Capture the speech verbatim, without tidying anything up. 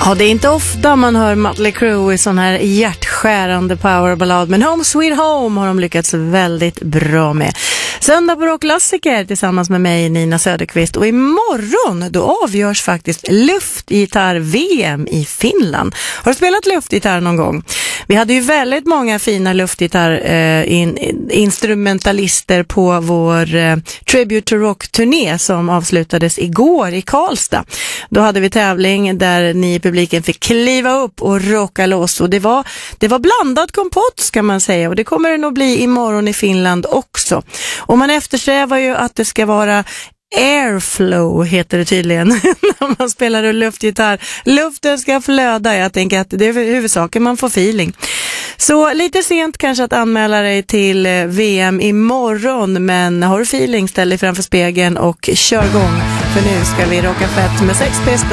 Ja, det är inte ofta man hör Mötley Crüe i sån här hjärtskärande powerballad, men Home Sweet Home har de lyckats väldigt bra med. Söndag på Rockklassiker tillsammans med mig, Nina Söderqvist, och imorgon då avgörs faktiskt luftgitarr-V M i Finland. Har du spelat luftgitarr någon gång? Vi hade ju väldigt många fina luftgitarr-instrumentalister eh, på vår eh, Tribute to Rock-turné som avslutades igår i Karlstad. Då hade vi tävling där ni i publiken fick kliva upp och rocka loss, och det var, det var blandat kompott ska man säga, och det kommer det nog bli imorgon i Finland också. Och man eftersträvar ju att det ska vara airflow, heter det tydligen, när man spelar luftgitarr. Luften ska flöda, jag tänker att det är huvudsaken, man får feeling. Så lite sent kanske att anmäla dig till V M imorgon, men har du feeling, ställ dig framför spegeln och kör igång, för nu ska vi rocka fett med Sex Pistols.